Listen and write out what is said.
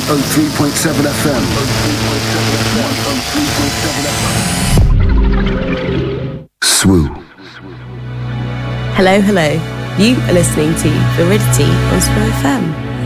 103.7 FM. Swoo. Hello, hello. You are listening to Veridity on Swoo FM.